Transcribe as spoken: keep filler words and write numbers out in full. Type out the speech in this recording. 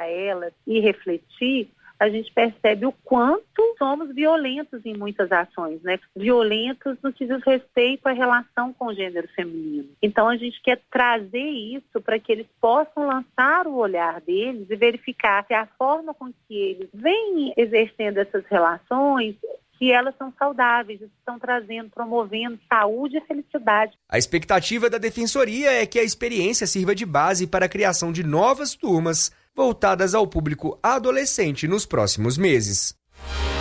elas e refletir, a gente percebe o quanto somos violentos em muitas ações, né? Violentos no que diz respeito à relação com o gênero feminino. Então, a gente quer trazer isso para que eles possam lançar o olhar deles e verificar se a forma com que eles vêm exercendo essas relações, que elas são saudáveis, estão trazendo, promovendo saúde e felicidade. A expectativa da Defensoria é que a experiência sirva de base para a criação de novas turmas voltadas ao público adolescente nos próximos meses.